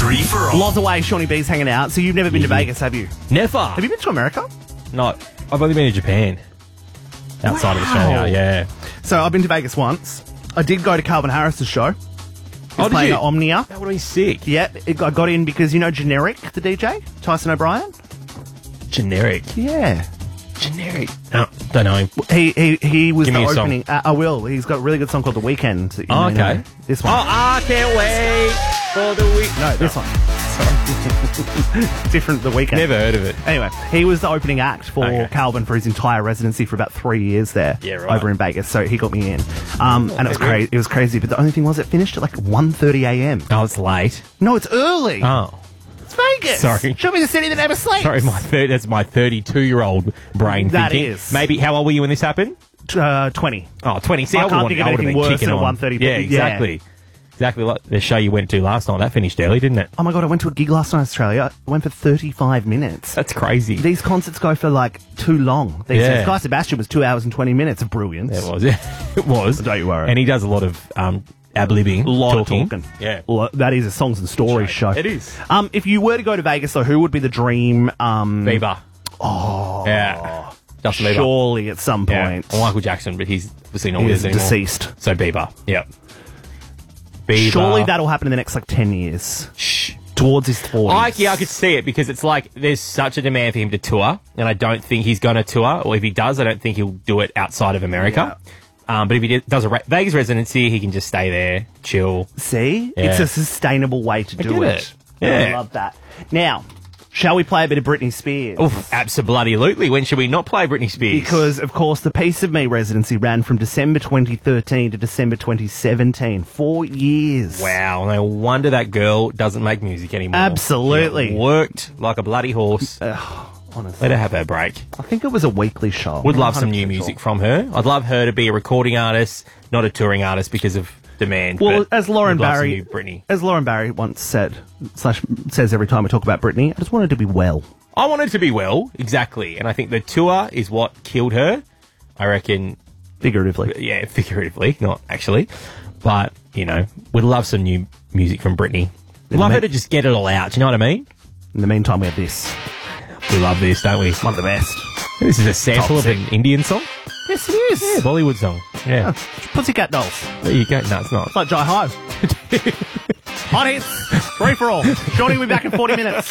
Free for all. Loz away, Shawnee B's hanging out. So you've never been to Vegas, have you? Never. Have you been to America? Not. I've only been to Japan. Outside of Australia, yeah. So I've been to Vegas once. I did go to Calvin Harris's show. He's did playing you? at Omnia. That would be sick. Yeah, I got in because, you know, Generic, the DJ? Tyson O'Brien? Generic. Yeah. Generic. No, don't know him. He was Give the me a song. opening. I will. He's got a really good song called The Weekend. that you may okay. know. This one. Oh, I can't wait for the week. No, this one. Sorry. Different The Weekend. Never heard of it. Anyway, he was the opening act for Okay. Calvin for his entire residency for about 3 years there. Yeah, right. Over in Vegas. So he got me in. And it was crazy. It was crazy. But the only thing was it finished at like 1:30 a.m. Oh, it's late. No, it's early. Oh. It's Vegas. Sorry. Show me the city that never sleeps. Sorry, that's my 32-year-old brain That thinking. is. Maybe, how old were you when this happened? 20. Oh, 20. See, I I can't would think of have anything been worse chicken than a on. 1:30. Yeah, exactly. Exactly like the show you went to last night. That finished early, didn't it? Oh my God, I went to a gig last night in Australia. I went for 35 minutes. That's crazy. These concerts go for like too long. Yeah. Guy Sebastian was 2 hours and 20 minutes of brilliance. It was. It was. Don't you worry. And he does a lot of ad-libbing. A lot of talking. Yeah. Well, that is a songs and stories show. It is. If you were to go to Vegas, though, who would be the dream? Bieber. Oh. Yeah. Justin Bieber. Surely at some Yeah. point. Or Michael Jackson, but he's obviously not He with is us anymore. deceased. So Bieber. Yep. Bieber. Surely that'll happen in the next like 10 years. Shh. Towards his 40s. I could see it because it's like there's such a demand for him to tour, and I don't think he's going to tour. Or if he does, I don't think he'll do it outside of America. But if he does a Vegas residency, he can just stay there, chill. See? Yeah. It's a sustainable way to do get it. it. Yeah. I love that. Now, shall we play a bit of Britney Spears? Oof, absolutely. When should we not play Britney Spears? Because, of course, the Piece of Me residency ran from December 2013 to December 2017. 4 years. Wow, no wonder that girl doesn't make music anymore. Absolutely. She worked like a bloody horse. Honestly. Let her have her break. I think it was a weekly show. Would I'm love not some new 100% music sure. from her. I'd love her to be a recording artist, not a touring artist because of demand. Well, but as Lauren would love some Barry, new Britney. as Lauren Barry once said, says every time we talk about Britney, I just wanted to be well. I wanted to be well, exactly. And I think the tour is what killed her. I reckon, Figuratively. yeah, figuratively, not actually. But, you know, we'd love some new music from Britney. We'd love her to just get it all out. Do you know what I mean? In the meantime, we have this. We love this, don't we? One of the best. This is a sample of an Indian song. Yes, it is. Yeah, Bollywood song. Yeah. Pussycat Dolls. There you go. No, it's not. It's like Jai Ho. Hot hits. Free for all. Shawnee will be back in 40 minutes.